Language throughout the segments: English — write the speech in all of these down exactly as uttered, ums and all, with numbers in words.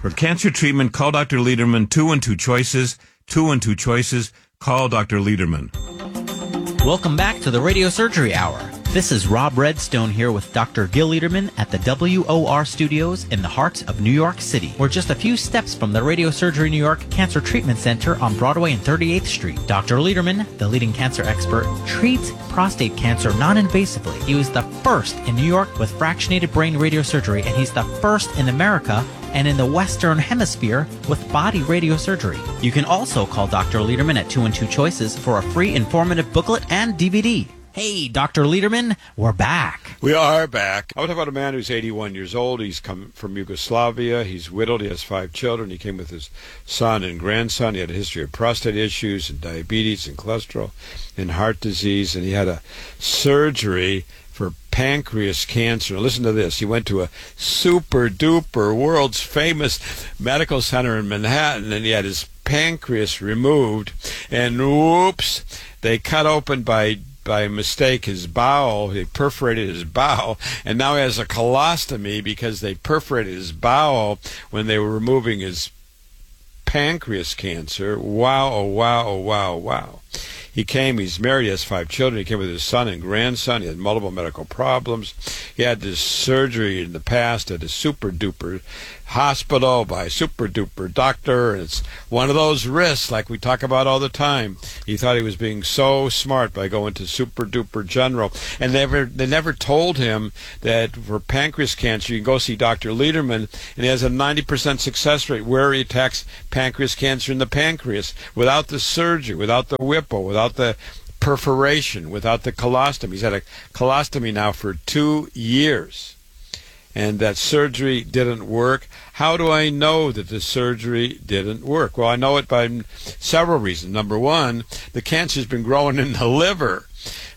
For cancer treatment, call Doctor Lederman. Two and two choices. Two and two choices. Call Doctor Lederman. Welcome back to the Radio Surgery Hour. This is Rob Redstone here with Doctor Gil Lederman at the W O R Studios in the heart of New York City. We're just a few steps from the Radio Surgery New York Cancer Treatment Center on Broadway and thirty-eighth Street. Doctor Lederman, the leading cancer expert, treats prostate cancer non-invasively. He was the first in New York with fractionated brain radiosurgery, and he's the first in America and in the Western Hemisphere with body radiosurgery. You can also call Doctor Lederman at two and two choices for a free informative booklet and D V D. Hey, Doctor Lederman, we're back. We are back. I would talk about a man who's eighty-one years old. He's come from Yugoslavia. He's widowed. He has five children. He came with his son and grandson. He had a history of prostate issues and diabetes and cholesterol and heart disease. And he had a surgery for pancreas cancer. Now listen to this. He went to a super-duper, world's famous medical center in Manhattan, and he had his pancreas removed. And whoops, they cut open by by mistake his bowel. They perforated his bowel, and now he has a colostomy because they perforated his bowel when they were removing his pancreas cancer. Wow, oh wow, oh wow, wow. He came, he's married, he has five children. He came with his son and grandson. He had multiple medical problems. He had this surgery in the past at a super-duper hospital by a super-duper doctor. And it's one of those risks like we talk about all the time. He thought he was being so smart by going to super-duper general. And they never, they never told him that for pancreas cancer, you can go see Doctor Lederman, and he has a ninety percent success rate where he attacks pancreas cancer in the pancreas without the surgery, without the Whipple, without the perforation, without the colostomy. He's had a colostomy now for two years, and that surgery didn't work. How do I know that the surgery didn't work? Well, I know it by several reasons. Number one, the cancer's been growing in the liver.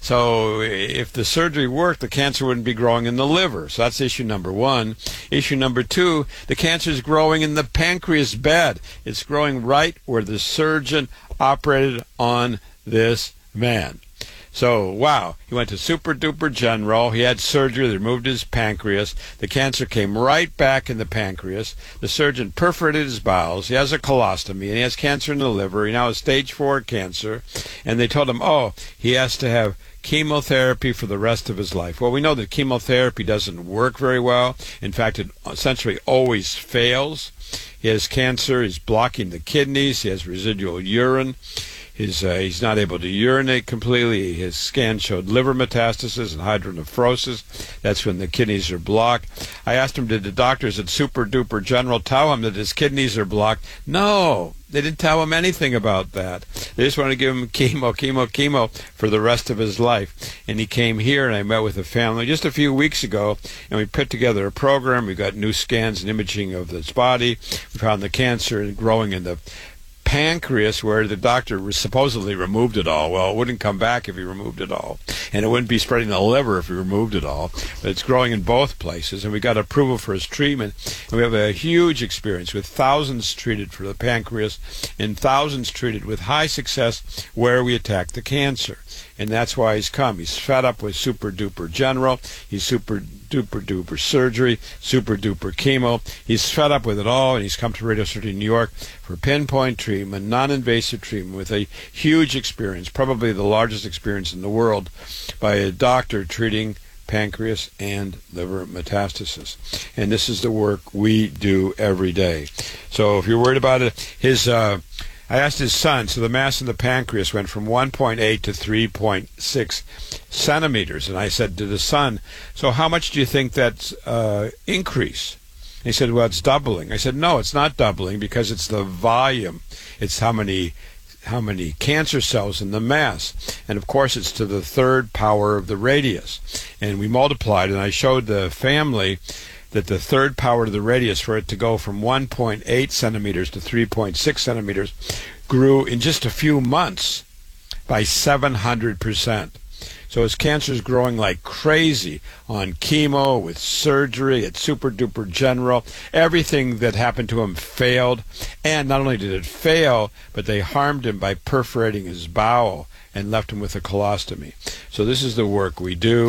So if the surgery worked, the cancer wouldn't be growing in the liver. So that's issue number one. Issue number two, the cancer is growing in the pancreas bed. It's growing right where the surgeon operated on this man. So, wow, he went to super duper general. He had surgery. They removed his pancreas. The cancer came right back in the pancreas. The surgeon perforated his bowels. He has a colostomy, and he has cancer in the liver. He now has stage four cancer. And they told him, oh, he has to have chemotherapy for the rest of his life. Well, we know that chemotherapy doesn't work very well. In fact, it essentially always fails. He has cancer. He's blocking the kidneys. He has residual urine. His, uh, he's not able to urinate completely. His scan showed liver metastasis and hydronephrosis. That's when the kidneys are blocked. I asked him, did the doctors at Super Duper General tell him that his kidneys are blocked? No, they didn't tell him anything about that. They just wanted to give him chemo, chemo, chemo for the rest of his life. And he came here, and I met with a family just a few weeks ago, and we put together a program. We got new scans and imaging of his body. We found the cancer growing in the pancreas, where the doctor supposedly removed it all. Well, it wouldn't come back if he removed it all, and it wouldn't be spreading the liver if he removed it all. But it's growing in both places, and we got approval for his treatment. And we have a huge experience with thousands treated for the pancreas and thousands treated with high success where we attack the cancer. And that's why he's come. He's fed up with super duper general. He's super duper duper surgery, super duper chemo. He's fed up with it all, and he's come to Radio Surgery New York for pinpoint treatment, non-invasive treatment with a huge experience, probably the largest experience in the world, by a doctor treating pancreas and liver metastasis. And this is the work we do every day. So if you're worried about it, his uh, I asked his son, so the mass in the pancreas went from one point eight to three point six centimeters. And I said to the son, so how much do you think that's uh, increase? And he said, well, it's doubling. I said, no, it's not doubling, because it's the volume. It's how many how many cancer cells in the mass. And of course, it's to the third power of the radius. And we multiplied, and I showed the family that the third power to the radius, for it to go from one point eight centimeters to three point six centimeters, grew in just a few months by seven hundred percent. So his cancer is growing like crazy on chemo, with surgery, at super duper general. Everything that happened to him failed. And not only did it fail, but they harmed him by perforating his bowel and left him with a colostomy. So this is the work we do.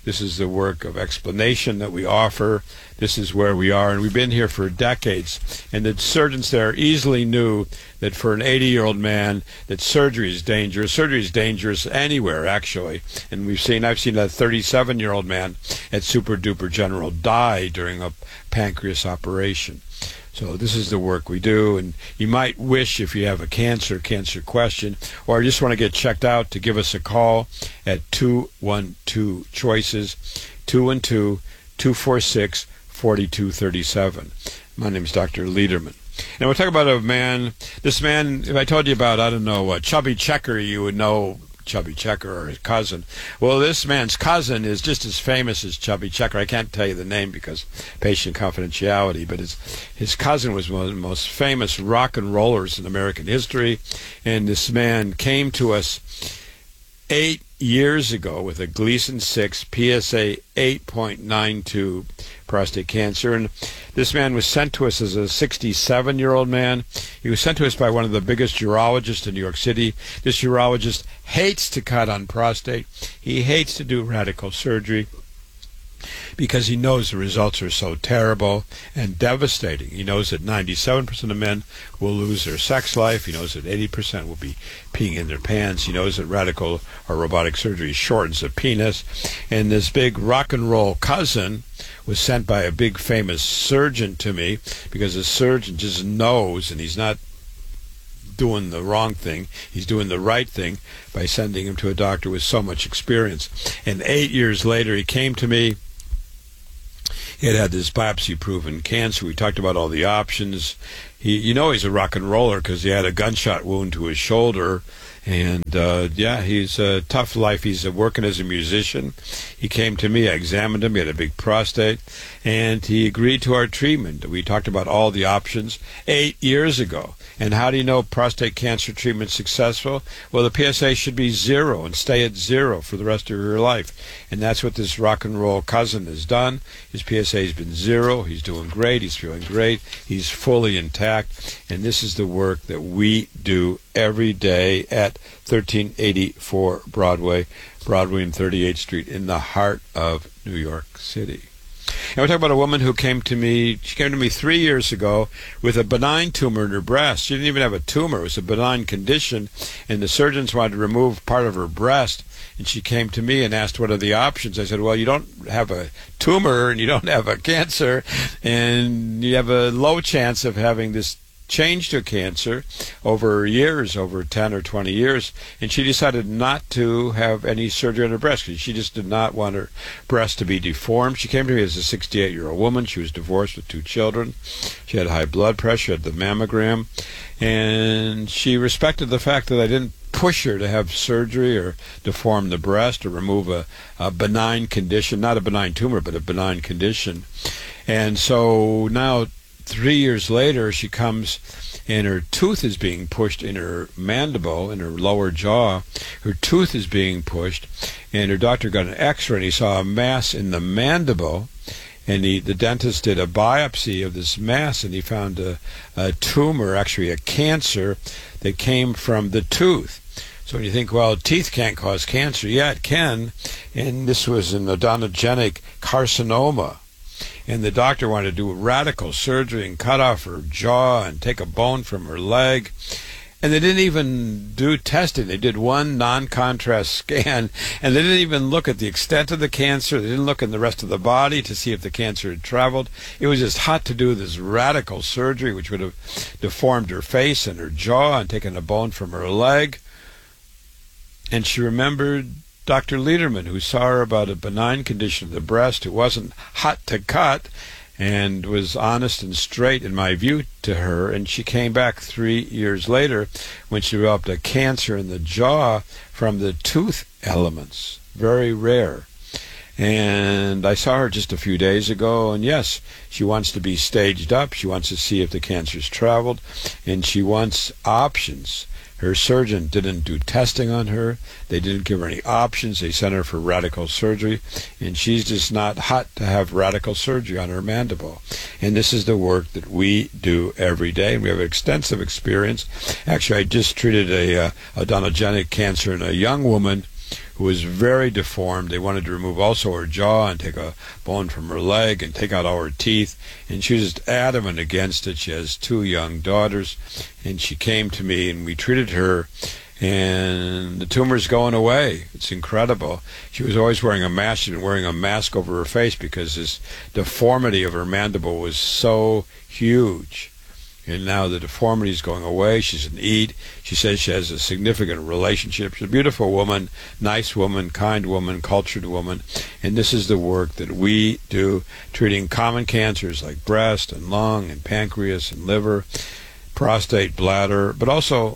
This is the work of explanation that we offer. This is where we are, and we've been here for decades. And the surgeons there easily knew that for an eighty-year-old man, that surgery is dangerous. Surgery is dangerous anywhere, actually. And we've seen, I've seen a thirty-seven-year-old man at Super Duper General die during a pancreas operation. So this is the work we do, and you might wish, if you have a cancer cancer question, or just want to get checked out, to give us a call at two one two choices, two one two, two four six, four two three seven. My name is Doctor Lederman. And we'll talk about a man, this man, if I told you about, I don't know, uh, Chubby Checker, you would know Chubby Checker or his cousin. Well, this man's cousin is just as famous as Chubby Checker. I can't tell you the name because patient confidentiality, but his, his cousin was one of the most famous rock and rollers in American history, and this man came to us eight years ago with a Gleason six P S A eight point nine two prostate cancer, and this man was sent to us as a sixty-seven-year-old man. He was sent to us by one of the biggest urologists in New York City. This urologist hates to cut on prostate. He hates to do radical surgery because he knows the results are so terrible and devastating. He knows that ninety-seven percent of men will lose their sex life. He knows that eighty percent will be peeing in their pants. He knows that radical or robotic surgery shortens the penis. And this big rock and roll cousin was sent by a big famous surgeon to me because the surgeon just knows, and he's not doing the wrong thing, he's doing the right thing by sending him to a doctor with so much experience. And eight years later he came to me. He had had this biopsy-proven cancer. We talked about all the options. He, you know, he's a rock and roller because he had a gunshot wound to his shoulder. And, uh, yeah, he's a tough life. He's uh, working as a musician. He came to me. I examined him. He had a big prostate. And he agreed to our treatment. We talked about all the options eight years ago. And how do you know prostate cancer treatment is successful? Well, the P S A should be zero and stay at zero for the rest of your life. And that's what this rock and roll cousin has done. His P S A has been zero. He's doing great. He's feeling great. He's fully intact. And this is the work that we do every day at thirteen eighty-four Broadway, Broadway and thirty-eighth Street in the heart of New York City. And we're talking about a woman who came to me, she came to me three years ago with a benign tumor in her breast. She didn't even have a tumor. It was a benign condition, and the surgeons wanted to remove part of her breast. And she came to me and asked, what are the options? I said, well, you don't have a tumor, and you don't have a cancer, and you have a low chance of having this change to cancer over years, over ten or twenty years, and she decided not to have any surgery on her breast because she just did not want her breast to be deformed. She came to me as a sixty-eight-year-old woman. She was divorced with two children. She had high blood pressure, had the mammogram, and she respected the fact that I didn't push her to have surgery or deform the breast or remove a, a benign condition, not a benign tumor, but a benign condition. And so now, three years later, she comes and her tooth is being pushed in her mandible, in her lower jaw. Her tooth is being pushed, and her doctor got an x-ray and he saw a mass in the mandible, and he, the dentist did a biopsy of this mass, and he found a, a tumor, actually a cancer, that came from the tooth. So when you think, well, teeth can't cause cancer, yeah, it can, and this was an odontogenic carcinoma. And the doctor wanted to do radical surgery and cut off her jaw and take a bone from her leg. And they didn't even do testing. They did one non-contrast scan, and they didn't even look at the extent of the cancer. They didn't look in the rest of the body to see if the cancer had traveled. It was just hot to do this radical surgery, which would have deformed her face and her jaw and taken a bone from her leg. And she remembered Doctor Lederman, who saw her about a benign condition of the breast, who wasn't hot to cut, and was honest and straight, in my view, to her. And she came back three years later when she developed a cancer in the jaw from the tooth elements. Very rare. And I saw her just a few days ago, and yes, she wants to be staged up. She wants to see if the cancer's traveled, and she wants options. Her surgeon didn't do testing on her. They didn't give her any options. They sent her for radical surgery, and she's just not hot to have radical surgery on her mandible. And this is the work that we do every day, and we have extensive experience. Actually, I just treated a uh, odontogenic cancer in a young woman who was very deformed. They wanted to remove also her jaw and take a bone from her leg and take out all her teeth, and she was just adamant against it. She has two young daughters, and she came to me, and we treated her, and the tumor's going away. It's incredible. She was always wearing a mask. She'd been wearing a mask over her face because this deformity of her mandible was so huge. And now the deformity is going away. She can eat. She says she has a significant relationship. She's a beautiful woman, nice woman, kind woman, cultured woman. And this is the work that we do, treating common cancers like breast and lung and pancreas and liver, prostate, bladder, but also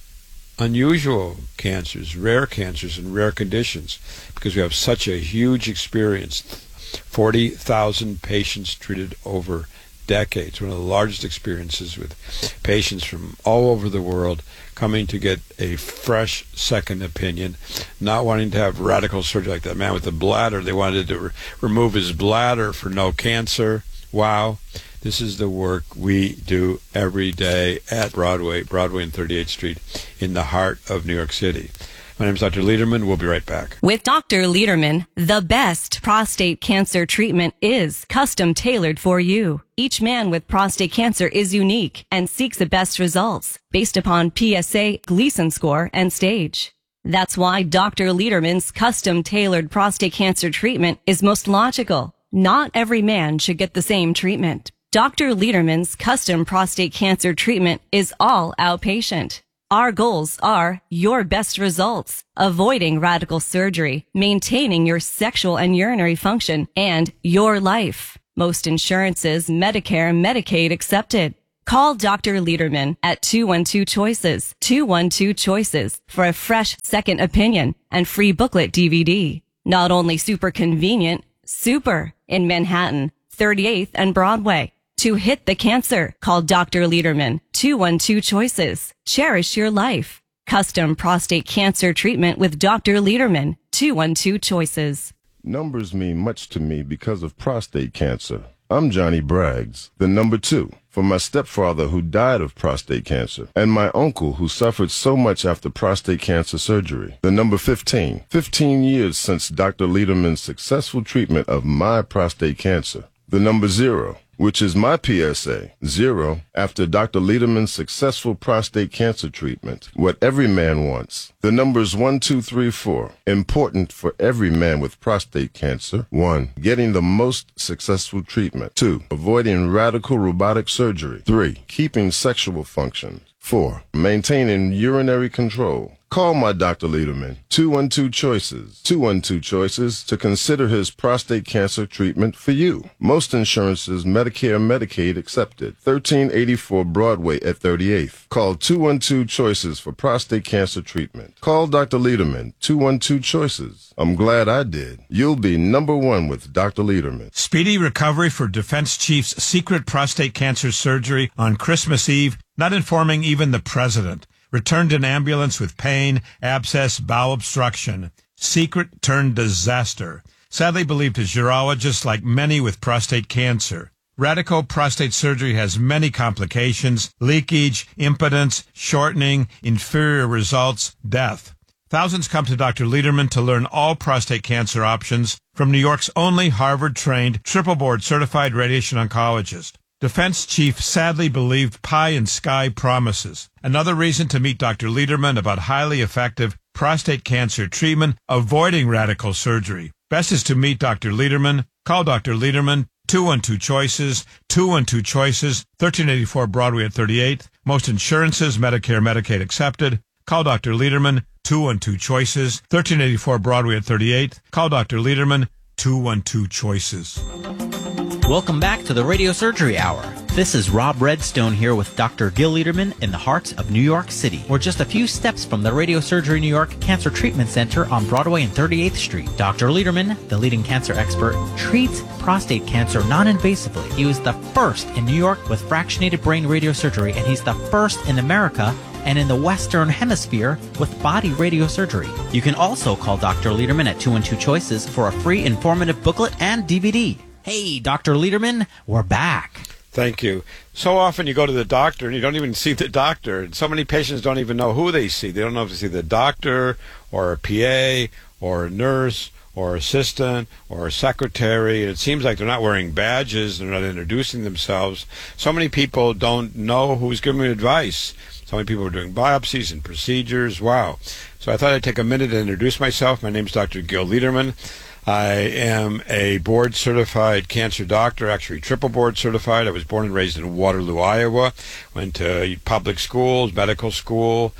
unusual cancers, rare cancers and rare conditions, because we have such a huge experience. forty thousand patients treated over decades, one of the largest experiences with patients from all over the world coming to get a fresh second opinion, not wanting to have radical surgery like that man with the bladder. They wanted to re- remove his bladder for no cancer. Wow. This is the work we do every day at Broadway, Broadway and thirty-eighth Street in the heart of New York City. My name is Doctor Lederman. We'll be right back. With Doctor Lederman, the best prostate cancer treatment is custom tailored for you. Each man with prostate cancer is unique and seeks the best results based upon P S A, Gleason score, and stage. That's why Doctor Lederman's custom tailored prostate cancer treatment is most logical. Not every man should get the same treatment. Doctor Lederman's custom prostate cancer treatment is all outpatient. Our goals are your best results, avoiding radical surgery, maintaining your sexual and urinary function, and your life. Most insurances, Medicare, Medicaid accepted. Call Doctor Lederman at two one two choices, two one two choices for a fresh second opinion and free booklet D V D. Not only super convenient, super in Manhattan, thirty-eighth and Broadway. To hit the cancer, call Doctor Lederman, two one two choices. Cherish your life. Custom prostate cancer treatment with Doctor Lederman, two one two choices. Numbers mean much to me because of prostate cancer. I'm Johnny Braggs, the number two, for my stepfather who died of prostate cancer, and my uncle who suffered so much after prostate cancer surgery. The number fifteen, fifteen years since Doctor Lederman's successful treatment of my prostate cancer. The number zero, which is my P S A, zero, after Doctor Lederman's successful prostate cancer treatment. What every man wants. The numbers one, two, three, four. Important for every man with prostate cancer. One, getting the most successful treatment. Two, avoiding radical robotic surgery. Three, keeping sexual function. Four, maintaining urinary control. Call my Doctor Lederman, two one two choices, two one two choices to consider his prostate cancer treatment for you. Most insurances, Medicare, Medicaid accepted. thirteen eighty-four Broadway at thirty-eighth. Call two one two choices for prostate cancer treatment. Call Doctor Lederman, two one two choices. I'm glad I did. You'll be number one with Doctor Lederman. Speedy recovery for Defense Chief's secret prostate cancer surgery on Christmas Eve, not informing even the president. Returned in ambulance with pain, abscess, bowel obstruction. Secret turned disaster. Sadly believed his urologist, like many with prostate cancer. Radical prostate surgery has many complications: leakage, impotence, shortening, inferior results, death. Thousands come to Doctor Lederman to learn all prostate cancer options from New York's only Harvard-trained, triple-board certified radiation oncologist. Defense chief sadly believed pie in sky promises. Another reason to meet Doctor Lederman about highly effective prostate cancer treatment, avoiding radical surgery. Best is to meet Doctor Lederman. Call Doctor Lederman, two one two choices, two one two choices, thirteen eighty-four Broadway at thirty-eighth. Most insurances, Medicare, Medicaid accepted. Call Doctor Lederman, two one two choices, thirteen eighty-four Broadway at thirty-eighth. Call Doctor Lederman, two one two choices. Welcome back to the Radio Surgery Hour. This is Rob Redstone here with Doctor Gil Lederman in the heart of New York City. We're just a few steps from the Radio Surgery New York Cancer Treatment Center on Broadway and thirty-eighth Street. Doctor Lederman, the leading cancer expert, treats prostate cancer non-invasively. He was the first in New York with fractionated brain radiosurgery, and he's the first in America and in the Western Hemisphere with body radiosurgery. You can also call Doctor Lederman at two one two choices for a free informative booklet and D V D. Hey, Doctor Lederman, we're back. Thank you. So often you go to the doctor and you don't even see the doctor. And so many patients don't even know who they see. They don't know if they see the doctor or a P A or a nurse or assistant or a secretary. It seems like they're not wearing badges. They're not introducing themselves. So many people don't know who's giving them advice. So many people are doing biopsies and procedures. Wow. So I thought I'd take a minute to introduce myself. My name is Doctor Gil Lederman. I am a board-certified cancer doctor, actually triple board-certified. I was born and raised in Waterloo, Iowa. Went to public schools, medical school,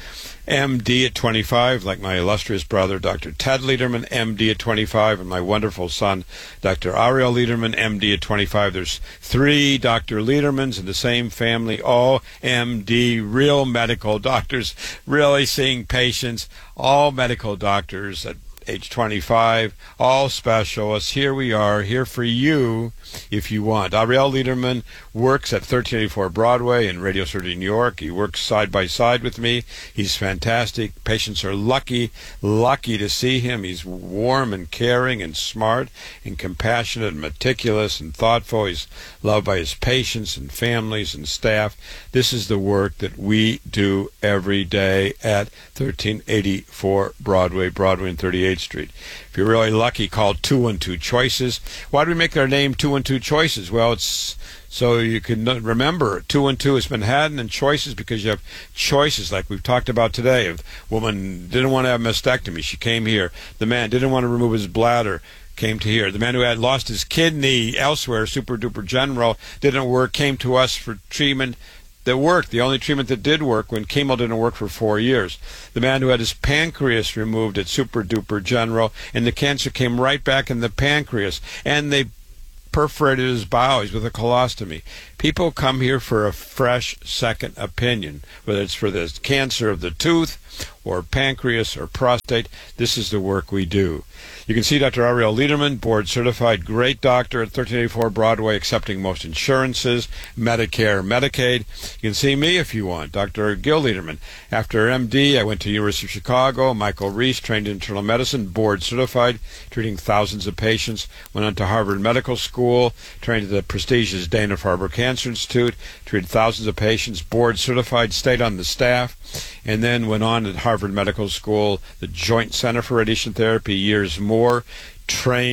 M D at twenty-five, like my illustrious brother, Doctor Ted Lederman, M D at twenty-five, and my wonderful son, Doctor Ariel Lederman, M D at twenty-five. There's three Doctor Ledermans in the same family, all M D, real medical doctors, really seeing patients, all medical doctors at age twenty-five, all specialists. Here we are, here for you if you want. Ariel Lederman works at thirteen eighty-four Broadway in Radio City, New York. He works side by side with me. He's fantastic. Patients are lucky, lucky to see him. He's warm and caring and smart and compassionate and meticulous and thoughtful. He's loved by his patients and families and staff. This is the work that we do every day at thirteen eighty-four Broadway, Broadway and thirty-eighth Street. If you're really lucky, call two one two Choices. Why do we make our name two one two Choices? Well, it's so you can remember two one two is Manhattan, and Choices because you have choices like we've talked about today. If a woman didn't want to have a mastectomy, she came here. The man didn't want to remove his bladder, came to here. The man who had lost his kidney elsewhere, super duper general, didn't work, came to us for treatment that worked, the only treatment that did work when chemo didn't work for four years. The man who had his pancreas removed at super duper general, and the cancer came right back in the pancreas, and they perforated his bowels with a colostomy. People come here for a fresh second opinion, whether it's for the cancer of the tooth or pancreas or prostate. This is the work we do. You can see Doctor Ariel Lederman, board-certified, great doctor at thirteen eighty-four Broadway, accepting most insurances, Medicare, Medicaid. You can see me if you want, Doctor Gil Lederman. After M D, I went to University of Chicago. Michael Reese, trained in internal medicine, board-certified, treating thousands of patients. Went on to Harvard Medical School, trained at the prestigious Dana-Farber Cancer Institute, treated thousands of patients, board-certified, stayed on the staff, and then went on at Harvard Medical School, the Joint Center for Radiation Therapy, years more, trained